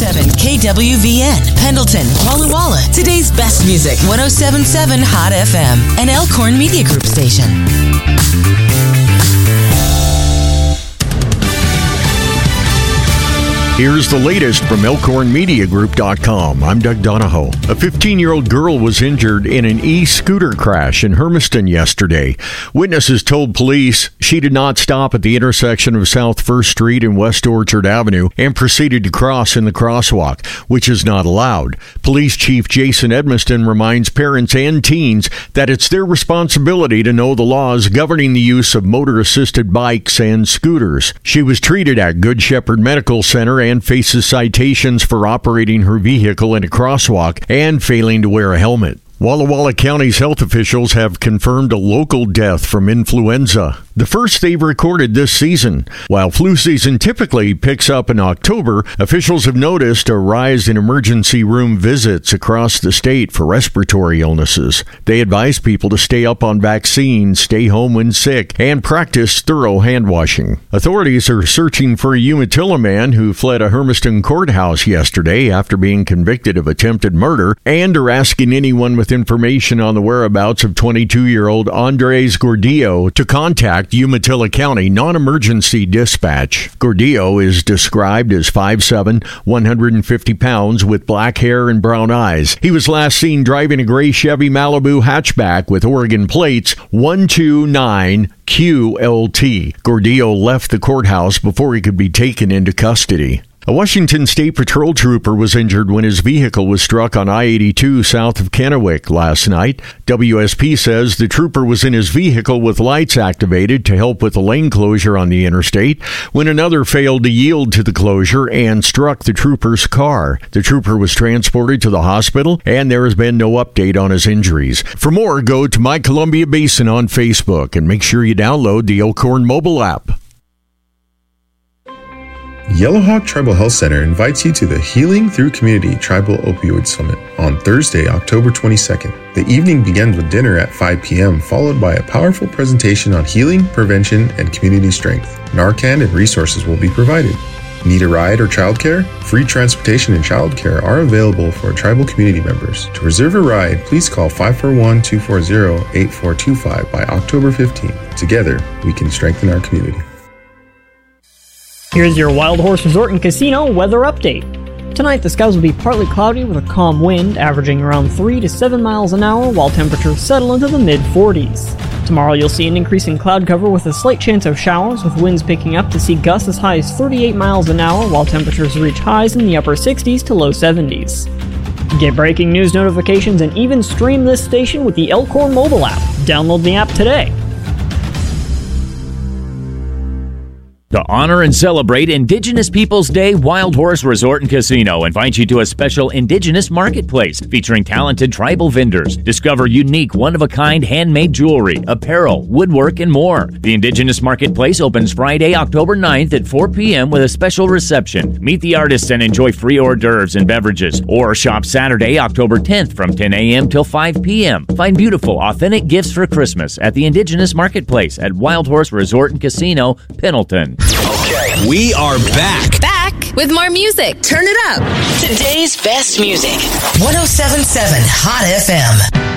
101.7 KWVN, Pendleton, Walla Walla. Today's best music, 107.7 Hot FM, an Elkhorn Media Group station. Here's the latest from ElkhornMediaGroup.com. I'm Doug Donahoe. A 15-year-old girl was injured in an e-scooter crash in Hermiston yesterday. Witnesses told police she did not stop at the intersection of South 1st Street and West Orchard Avenue and proceeded to cross in the crosswalk, which is not allowed. Police Chief Jason Edmiston reminds parents and teens that it's their responsibility to know the laws governing the use of motor-assisted bikes and scooters. She was treated at Good Shepherd Medical Center and faces citations for operating her vehicle in a crosswalk and failing to wear a helmet. Walla Walla County's health officials have confirmed a local death from influenza, the first they've recorded this season. While flu season typically picks up in October, officials have noticed a rise in emergency room visits across the state for respiratory illnesses. They advise people to stay up on vaccines, stay home when sick, and practice thorough hand washing. Authorities are searching for a Umatilla man who fled a Hermiston courthouse yesterday after being convicted of attempted murder, and are asking anyone with information on the whereabouts of 22-year-old Andres Gordillo to contact Umatilla County Non-Emergency Dispatch. Gordillo is described as 5'7", 150 pounds with black hair and brown eyes. He was last seen driving a gray Chevy Malibu hatchback with Oregon plates 129QLT. Gordillo left the courthouse before he could be taken into custody. A Washington State Patrol trooper was injured when his vehicle was struck on I-82 south of Kennewick last night. WSP says the trooper was in his vehicle with lights activated to help with the lane closure on the interstate when another failed to yield to the closure and struck the trooper's car. The trooper was transported to the hospital, and there has been no update on his injuries. For more, go to My Columbia Basin on Facebook and make sure you download the Elkhorn mobile app. Yellowhawk Tribal Health Center invites you to the Healing Through Community Tribal Opioid Summit on Thursday, October 22nd. The evening begins with dinner at 5 p.m., followed by a powerful presentation on healing, prevention, and community strength. Narcan and resources will be provided. Need a ride or childcare? Free transportation and childcare are available for tribal community members. To reserve a ride, please call 541-240-8425 by October 15th. Together, we can strengthen our community. Here's your Wild Horse Resort and Casino weather update. Tonight, the skies will be partly cloudy with a calm wind, averaging around 3 to 7 miles an hour, while temperatures settle into the mid-40s. Tomorrow, you'll see an increase in cloud cover with a slight chance of showers, with winds picking up to see gusts as high as 38 miles an hour, while temperatures reach highs in the upper 60s to low 70s. Get breaking news notifications and even stream this station with the Elkhorn mobile app. Download the app today. To honor and celebrate Indigenous Peoples Day, Wild Horse Resort and Casino invites you to a special Indigenous marketplace featuring talented tribal vendors. Discover unique, one-of-a-kind handmade jewelry, apparel, woodwork, and more. The Indigenous Marketplace opens Friday, October 9th at 4 p.m. with a special reception. Meet the artists and enjoy free hors d'oeuvres and beverages. Or shop Saturday, October 10th from 10 a.m. till 5 p.m. Find beautiful, authentic gifts for Christmas at the Indigenous Marketplace at Wild Horse Resort and Casino, Pendleton. Okay, we are back With more music. Turn it up. Today's best music. 107.7 Hot FM.